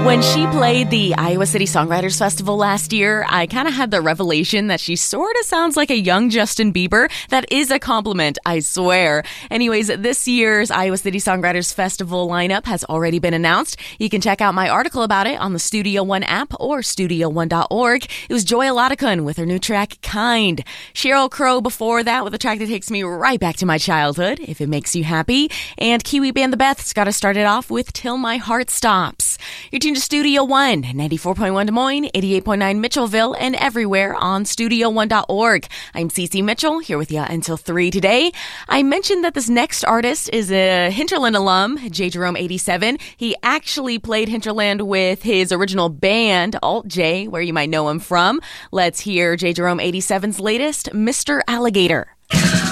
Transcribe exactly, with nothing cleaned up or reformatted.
When she played the Iowa City Songwriters Festival last year, I kind of had the revelation that she sort of sounds like a young Justin Bieber. That is a compliment, I swear. Anyways, this year's Iowa City Songwriters Festival lineup has already been announced. You can check out my article about it on the Studio One app or studio one dot org. It was Joy Olatukun with her new track, Kind. Sheryl Crow before that with a track that takes me right back to my childhood, If It Makes You Happy. And Kiwi Band The Beths got us started off with Till My Heart Stops. You're tuned to Studio One, ninety-four point one Des Moines, eighty-eight point nine Mitchellville, and everywhere on studio one dot org. I'm Cece Mitchell, here with you until three today. I mentioned that this next artist is a Hinterland alum, J. Jerome eighty-seven. He actually played Hinterland with his original band, Alt J, where you might know him from. Let's hear J. Jerome eighty-seven's latest, Mister Alligator.